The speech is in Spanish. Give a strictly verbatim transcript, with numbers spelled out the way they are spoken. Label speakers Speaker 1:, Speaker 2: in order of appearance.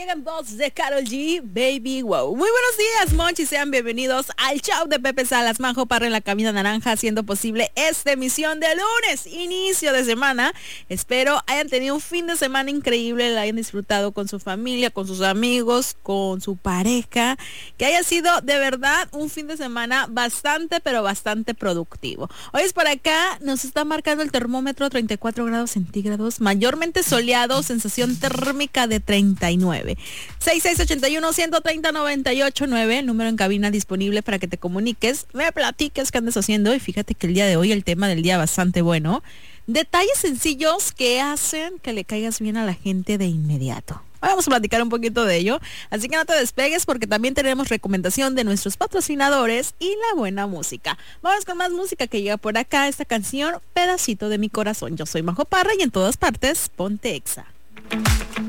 Speaker 1: llega en voz de Karol G, Baby Wow. Muy buenos días, Monchi, sean bienvenidos al show de Pepe Salas, Majo Parra en la cabina naranja, haciendo posible esta emisión de lunes, inicio de semana. Espero hayan tenido un fin de semana increíble, la hayan disfrutado con su familia, con sus amigos, con su pareja, que haya sido de verdad un fin de semana bastante, pero bastante productivo. Hoy es por acá, nos está marcando el termómetro treinta y cuatro grados centígrados, mayormente soleado, sensación térmica de treinta y nueve. seis seis ocho uno, uno tres cero, nueve ocho nueve, el número en cabina disponible para que te comuniques, me platiques qué andas haciendo. Y fíjate que el día de hoy, el tema del día bastante bueno. Detalles sencillos que hacen que le caigas bien a la gente de inmediato. Vamos a platicar un poquito de ello, así que no te despegues porque también tenemos recomendación de nuestros patrocinadores y la buena música. Vamos con más música que llega por acá, esta canción, Pedacito de mi corazón. Yo soy Majo Parra y en todas partes, ponte Exa.